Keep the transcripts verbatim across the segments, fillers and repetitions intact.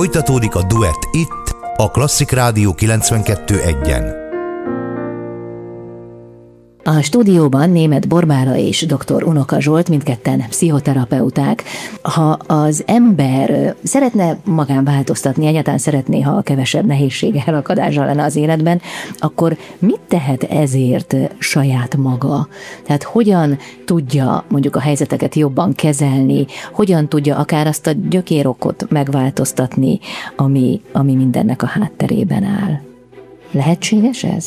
Folytatódik a Duett itt, a Klasszik Rádió kilencvenkettő egyen. A stúdióban Németh Borbála és dr. Unoka Zsolt, mindketten pszichoterapeuták. Ha az ember szeretne magán változtatni, egyáltalán szeretné, ha kevesebb nehézsége, elakadása lenne az életben, akkor mit tehet ezért saját maga? Tehát hogyan tudja mondjuk a helyzeteket jobban kezelni, hogyan tudja akár azt a gyökérokot megváltoztatni, ami, ami mindennek a hátterében áll? Lehetséges ez?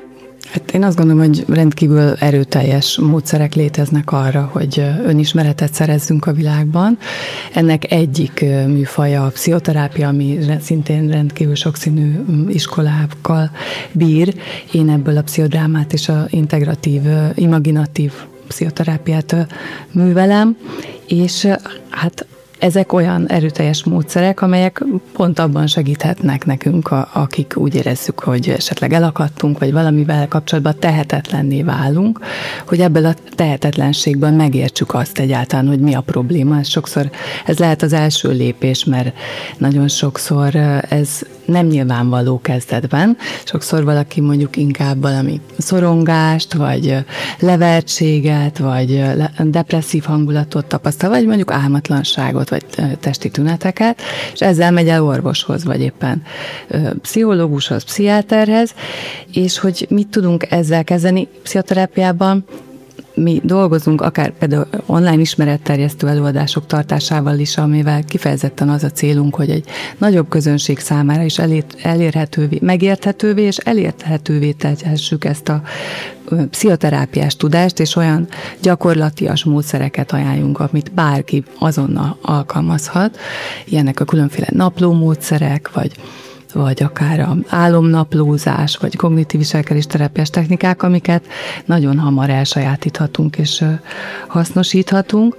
Hát én azt gondolom, hogy rendkívül erőteljes módszerek léteznek arra, hogy önismeretet szerezzünk a világban. Ennek egyik műfaja a pszichoterápia, ami szintén rendkívül sokszínű iskolákkal bír. Én ebből a pszichodrámát és a integratív, imaginatív pszichoterápiát művelem, és hát ezek olyan erőteljes módszerek, amelyek pont abban segíthetnek nekünk, a, akik úgy érezzük, hogy esetleg elakadtunk, vagy valamivel kapcsolatban tehetetlenné válunk, hogy ebből a tehetetlenségből megértsük azt egyáltalán, hogy mi a probléma. Ez sokszor, ez lehet az első lépés, mert nagyon sokszor ez nem nyilvánvaló kezdetben. Sokszor valaki mondjuk inkább valami szorongást, vagy levertséget, vagy depresszív hangulatot tapasztal, vagy mondjuk álmatlanságot, vagy testi tüneteket, és ezzel megy el orvoshoz, vagy éppen pszichológushoz, pszichiáterhez, és hogy mit tudunk ezzel kezdeni pszichoterápiában. Mi dolgozunk akár például online ismeretterjesztő előadások tartásával is, amivel kifejezetten az a célunk, hogy egy nagyobb közönség számára is elérhetővé, megérthetővé és elérhetővé tehessük ezt a pszichoterápiás tudást, és olyan gyakorlatias módszereket ajánljunk, amit bárki azonnal alkalmazhat. Ilyenek a különféle naplómódszerek, vagy vagy akár a álomnaplózás, vagy kognitív viselkedés terápiás technikák, amiket nagyon hamar elsajátíthatunk és hasznosíthatunk.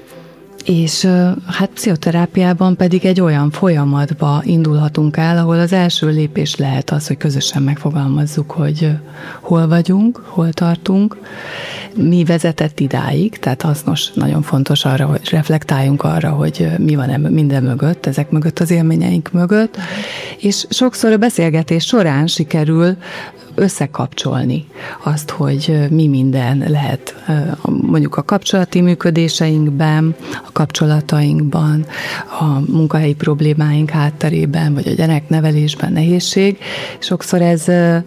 És hát pszichoterápiában pedig egy olyan folyamatba indulhatunk el, ahol az első lépés lehet az, hogy közösen megfogalmazzuk, hogy hol vagyunk, hol tartunk, mi vezetett idáig, tehát hasznos, nagyon fontos arra, hogy reflektáljunk arra, hogy mi van minden mögött, ezek mögött, az élményeink mögött, és sokszor a beszélgetés során sikerül összekapcsolni azt, hogy mi minden lehet mondjuk a kapcsolati működéseinkben, a kapcsolatainkban, a munkahelyi problémáink hátterében, vagy a gyereknevelésben nehézség. Sokszor ez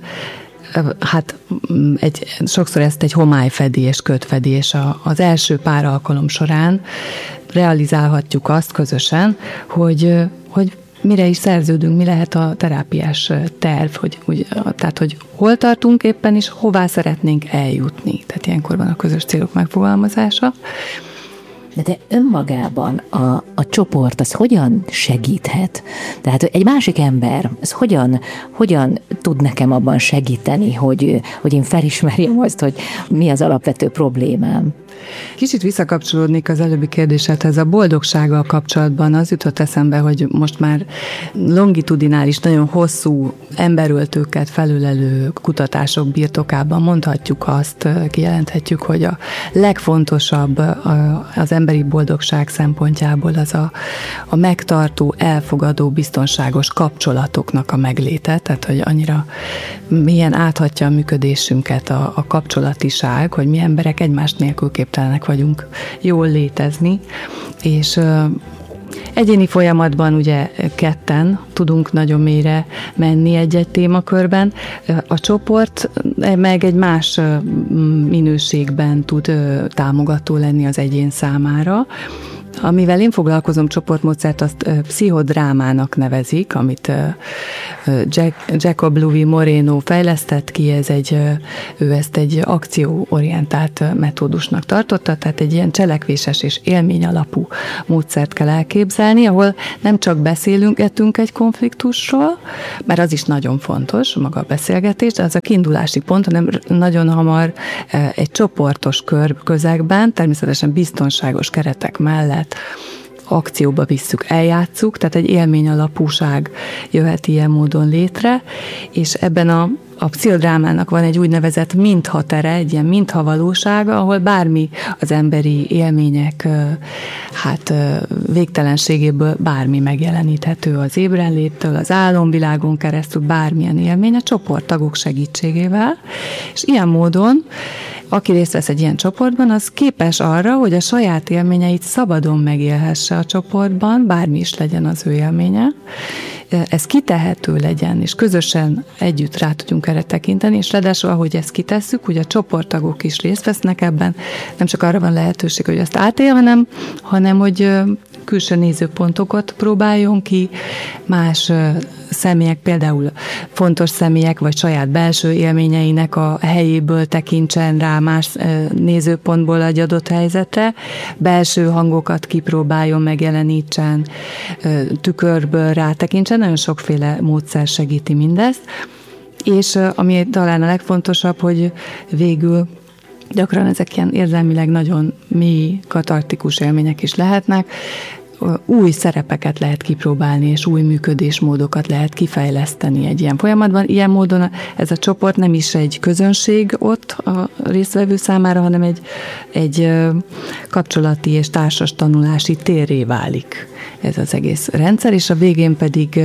hát egy, sokszor ezt egy homály fedi és köt fedi, és az első pár alkalom során realizálhatjuk azt közösen, hogy, hogy mire is szerződünk, mi lehet a terápiás terv, hogy, hogy, tehát hogy hol tartunk éppen, és hová szeretnénk eljutni. Tehát ilyenkor van a közös célok megfogalmazása. De te önmagában a, a csoport, az hogyan segíthet? Tehát egy másik ember, az hogyan, hogyan tud nekem abban segíteni, hogy, hogy én felismerjem azt, hogy mi az alapvető problémám? Kicsit visszakapcsolódnék az előbbi kérdésedhez. A boldogsággal kapcsolatban az jutott eszembe, hogy most már longitudinális, nagyon hosszú emberöltőket felülelő kutatások birtokában mondhatjuk azt, kijelenthetjük, hogy a legfontosabb az emberi boldogság szempontjából az a, a megtartó, elfogadó, biztonságos kapcsolatoknak a megléte, tehát hogy annyira milyen áthatja a működésünket a, a kapcsolatiság, hogy mi emberek egymás nélkül képtelenek vagyunk jól létezni, és egyéni folyamatban ugye ketten tudunk nagyon mélyre menni egy-egy témakörben, a csoport meg egy más minőségben tud támogató lenni az egyén számára. Amivel én foglalkozom, csoportmódszert, azt pszichodrámának nevezik, amit Jack, Jacob Louis Moreno fejlesztett ki, ez egy, ő ezt egy akcióorientált metódusnak tartotta, tehát egy ilyen cselekvéses és élmény alapú módszert kell elképzelni, ahol nem csak beszélünk egy konfliktusról, mert az is nagyon fontos, maga a beszélgetés, de az a kiindulási pont, hanem nagyon hamar egy csoportos kör közegben, természetesen biztonságos keretek mellett akcióba visszük, eljátszuk, tehát egy élmény alapúság jöhet ilyen módon létre, és ebben a A pszichodrámának van egy úgynevezett mintha tere, egy ilyen mintha valósága, ahol bármi az emberi élmények hát végtelenségéből bármi megjeleníthető az ébrenléttől, az álomvilágon keresztül bármilyen élmény a csoporttagok segítségével, és ilyen módon aki részt vesz egy ilyen csoportban, az képes arra, hogy a saját élményeit szabadon megélhesse a csoportban, bármi is legyen az ő élménye, ez kitehető legyen, és közösen együtt rá tudjunk erre tekinteni, és ráadásul, ahogy ezt kitesszük, hogy a csoporttagok is részt vesznek ebben, nem csak arra van lehetőség, hogy ezt átélje, hanem, hanem hogy külső nézőpontokat próbáljon ki, más személyek, például fontos személyek, vagy saját belső élményeinek a helyéből tekintsen rá más nézőpontból egy adott helyzetre, belső hangokat kipróbáljon, megjelenítsen, tükörből rátekintsen, nagyon sokféle módszer segíti mindezt, és ami talán a legfontosabb, hogy végül gyakran ezek ilyen érzelmileg nagyon mély, katartikus élmények is lehetnek, új szerepeket lehet kipróbálni, és új működésmódokat lehet kifejleszteni egy ilyen folyamatban. Ilyen módon ez a csoport nem is egy közönség ott a résztvevő számára, hanem egy, egy kapcsolati és társas tanulási térré válik ez az egész rendszer, és a végén pedig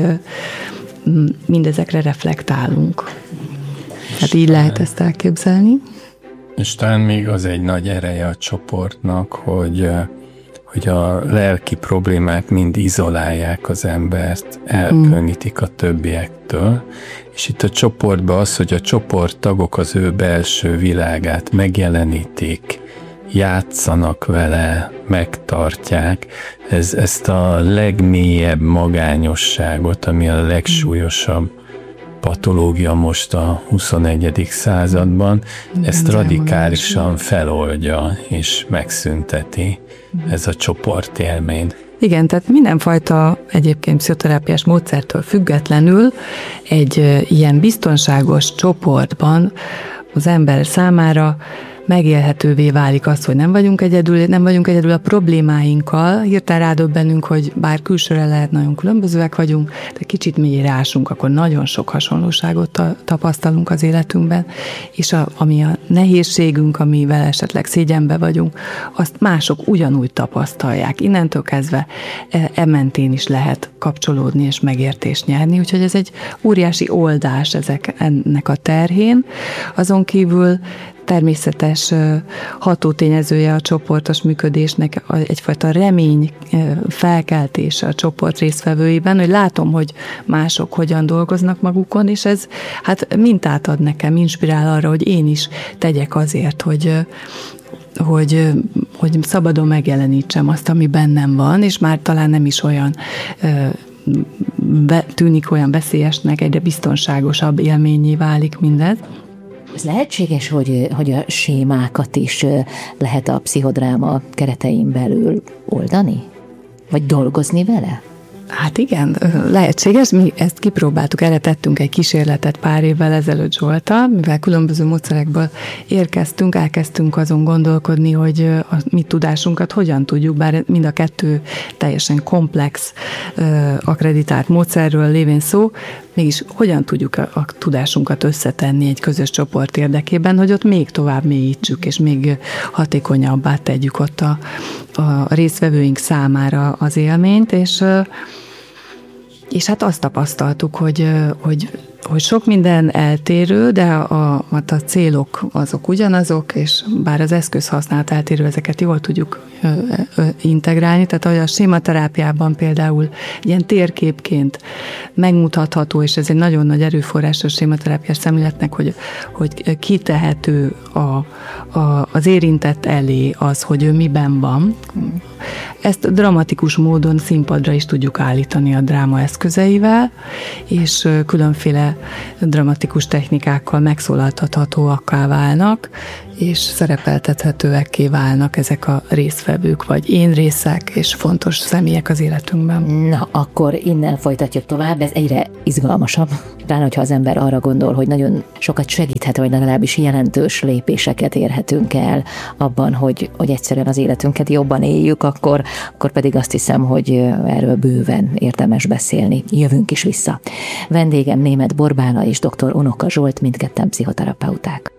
mindezekre reflektálunk. Hát így lehet ezt elképzelni. És talán még az egy nagy ereje a csoportnak, hogy, hogy a lelki problémák mind izolálják az embert, elkülönítik a többiektől, és itt a csoportban az, hogy a csoporttagok az ő belső világát megjelenítik, játszanak vele, megtartják, ez, ezt a legmélyebb magányosságot, ami a legsúlyosabb patológia most a huszonegyedik században, igen, ezt radikálisan feloldja és megszünteti ez a csoportélmény. Igen, tehát mindenfajta egyébként pszichoterápiás módszertől függetlenül egy ilyen biztonságos csoportban az ember számára megélhetővé válik az, hogy nem vagyunk egyedül, nem vagyunk egyedül a problémáinkkal, hirtelen rádöbbenünk, hogy bár külsőre lehet nagyon különbözőek vagyunk, de kicsit mélyre ásunk, akkor nagyon sok hasonlóságot ta- tapasztalunk az életünkben, és a, ami a nehézségünk, amivel esetleg szégyenbe vagyunk, azt mások ugyanúgy tapasztalják. Innentől kezdve ementén is lehet kapcsolódni és megértést nyerni, úgyhogy ez egy óriási oldás ezek, ennek a terhén. Azon kívül természetes hatótényezője a csoportos működésnek egyfajta remény felkeltése a csoport résztvevőiben, hogy látom, hogy mások hogyan dolgoznak magukon, és ez hát mintát ad nekem, inspirál arra, hogy én is tegyek azért, hogy hogy, hogy szabadon megjelenítsem azt, ami bennem van, és már talán nem is olyan tűnik olyan veszélyesnek, egyre biztonságosabb élményé válik mindez. Ez lehetséges, hogy, hogy a sémákat is lehet a pszichodráma keretein belül oldani? Vagy dolgozni vele? Hát igen, lehetséges. Mi ezt kipróbáltuk, erre tettünk egy kísérletet pár évvel ezelőtt Zsolttal, mivel különböző módszerekből érkeztünk, elkezdtünk azon gondolkodni, hogy a mi tudásunkat hogyan tudjuk, bár mind a kettő teljesen komplex, akkreditált módszerről lévén szó, mégis hogyan tudjuk a, a tudásunkat összetenni egy közös csoport érdekében, hogy ott még tovább mélyítsük, és még hatékonyabbá tegyük ott a, a résztvevőink számára az élményt, és És hát azt tapasztaltuk, hogy, hogy, hogy sok minden eltérő, de a, a célok azok ugyanazok, és bár az eszközhasználat eltérő, ezeket jól tudjuk integrálni, tehát ahogy a sématerápiában például ilyen térképként megmutatható, és ez egy nagyon nagy erőforrás a sématerápiás szemléletnek, hogy, hogy kitehető a, a, az érintett elé az, hogy ő miben van. Ezt dramatikus módon színpadra is tudjuk állítani a dráma eszközeivel, és különféle dramatikus technikákkal megszólaltathatóakká válnak, és szerepeltethetőekké válnak ezek a résztvevők, vagy én részek, és fontos személyek az életünkben. Na, akkor innen folytatjuk tovább, ez egyre izgalmasabb. Talán, hogyha az ember arra gondol, hogy nagyon sokat segíthet, vagy legalábbis jelentős lépéseket érhetünk el abban, hogy, hogy egyszerűen az életünket jobban éljük, akkor, akkor pedig azt hiszem, hogy erről bőven érdemes beszélni. Jövünk is vissza. Vendégem Németh Borbála és dr. Unoka Zsolt, mindketten pszichoterapeuták.